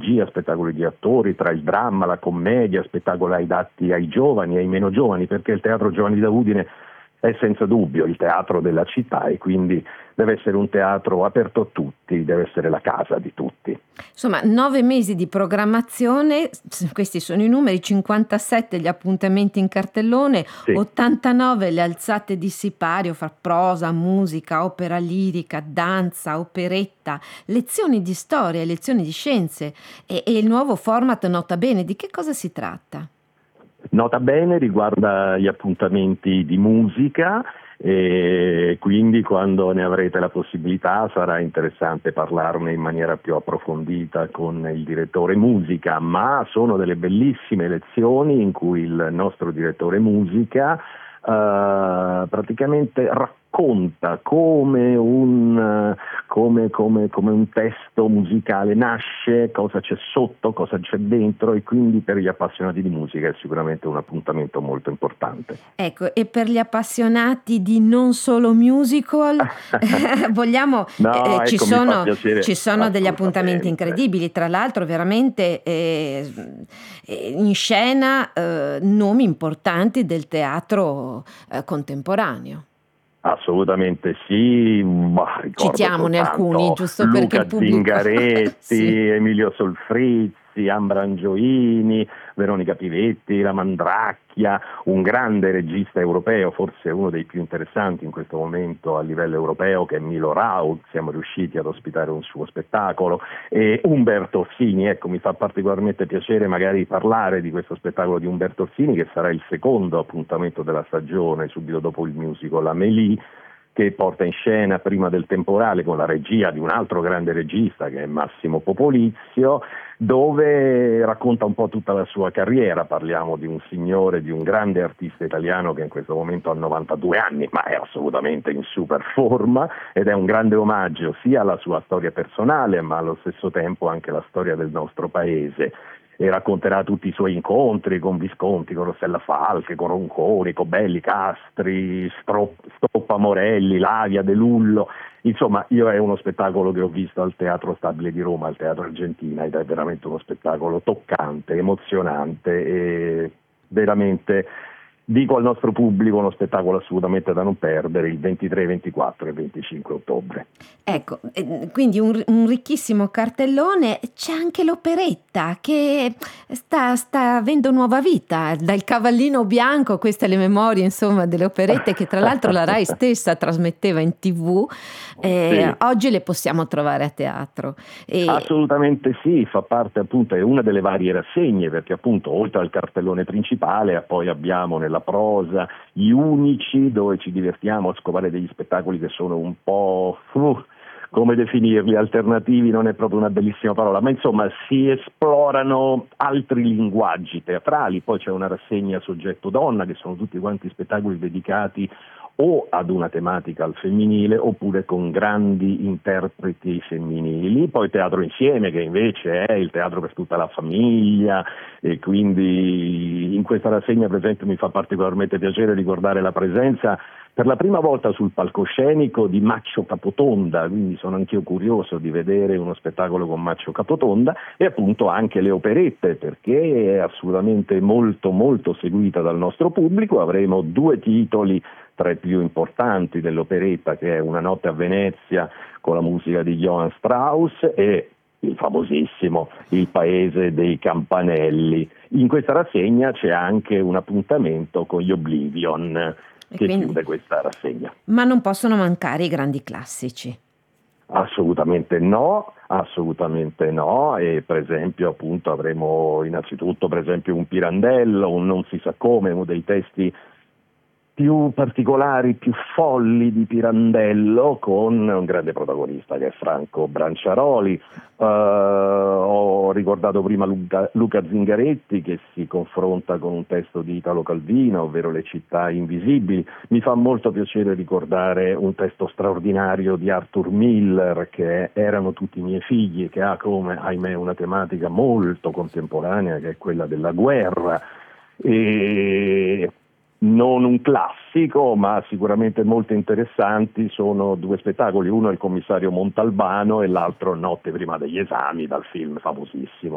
regia, spettacoli di attori, tra il dramma, la commedia, spettacoli adatti ai giovani e ai meno giovani, perché il Teatro Giovanni da Udine è senza dubbio il teatro della città e quindi deve essere un teatro aperto a tutti, deve essere la casa di tutti. Insomma, 9 mesi di programmazione, questi sono i numeri: 57 gli appuntamenti in cartellone, Sì. 89 le alzate di sipario fra prosa, musica, opera lirica, danza, operetta, lezioni di storia, lezioni di scienze e il nuovo format Nota Bene. Di che cosa si tratta? Nota Bene riguarda gli appuntamenti di musica e quindi quando ne avrete la possibilità sarà interessante parlarne in maniera più approfondita con il direttore musica, ma sono delle bellissime lezioni in cui il nostro direttore musica praticamente racconta come un testo musicale nasce, cosa c'è sotto, cosa c'è dentro, e quindi per gli appassionati di musica è sicuramente un appuntamento molto importante. Ecco, e per gli appassionati di non solo musical, vogliamo, No, ci ecco, mi fa sono, piacere, ci sono degli appuntamenti assolutamente. incredibili, tra l'altro veramente in scena nomi importanti del teatro contemporaneo. Assolutamente sì, ma ricordo Citiamone alcuni, soltanto giusto perché il Luca pubblico... Sì. Zingaretti, Emilio Solfrizzi, Ambra Angioini, Veronica Pivetti, La Mandracchia, un grande regista europeo, forse uno dei più interessanti in questo momento a livello europeo, che è Milo Rau. Siamo riusciti ad ospitare un suo spettacolo, e Umberto Orsini. Ecco, mi fa particolarmente piacere magari parlare di questo spettacolo di Umberto Orsini, che sarà il secondo appuntamento della stagione, subito dopo il musical Amélie, che porta in scena Prima del temporale con la regia di un altro grande regista che è Massimo Popolizio, dove racconta un po' tutta la sua carriera. Parliamo di un signore, di un grande artista italiano che in questo momento ha 92 anni, ma è assolutamente in super forma, ed è un grande omaggio sia alla sua storia personale, ma allo stesso tempo anche alla storia del nostro paese. E racconterà tutti i suoi incontri con Visconti, con Rossella Falche, con Ronconi, con Belli Castri, Stoppa Morelli, Lavia De Lullo. Insomma, io è uno spettacolo che ho visto al Teatro Stabile di Roma, al Teatro Argentina, ed è veramente uno spettacolo toccante, emozionante e veramente, dico al nostro pubblico, uno spettacolo assolutamente da non perdere il 23, 24 e 25 ottobre. Ecco, quindi un ricchissimo cartellone. C'è anche l'operetta che sta avendo nuova vita, dal Cavallino Bianco, queste le memorie insomma delle operette che tra l'altro la Rai stessa trasmetteva in TV, Sì. oggi le possiamo trovare a teatro. Assolutamente sì, fa parte appunto, è una delle varie rassegne, perché appunto oltre al cartellone principale poi abbiamo nella prosa gli unici, dove ci divertiamo a scovare degli spettacoli che sono un po', come definirli, alternativi non è proprio una bellissima parola, ma insomma si esplorano altri linguaggi teatrali. Poi c'è una rassegna soggetto donna, che sono tutti quanti spettacoli dedicati o ad una tematica al femminile oppure con grandi interpreti femminili. Poi Teatro Insieme, che invece è il teatro per tutta la famiglia, e quindi in questa rassegna per esempio mi fa particolarmente piacere ricordare la presenza per la prima volta sul palcoscenico di Maccio Capotonda, quindi sono anch'io curioso di vedere uno spettacolo con Maccio Capotonda, e appunto anche le operette, perché è assolutamente molto molto seguita dal nostro pubblico. Avremo 2 titoli tra i più importanti dell'operetta, che è Una notte a Venezia con la musica di Johann Strauss, e il famosissimo Il paese dei campanelli. In questa rassegna c'è anche un appuntamento con gli Oblivion, che chiude questa rassegna. Ma non possono mancare i grandi classici. Assolutamente no, e per esempio appunto avremo innanzitutto per esempio un Pirandello, un Non si sa come, uno dei testi più particolari, più folli di Pirandello, con un grande protagonista che è Franco Branciaroli. Ho ricordato prima Luca Zingaretti, che si confronta con un testo di Italo Calvino, ovvero Le città invisibili. Mi fa molto piacere ricordare un testo straordinario di Arthur Miller, che Erano tutti i miei figli, che ha come, ahimè, una tematica molto contemporanea, che è quella della guerra. E non un classico, ma sicuramente molto interessanti sono 2 spettacoli, uno è Il commissario Montalbano e l'altro Notte prima degli esami, dal film famosissimo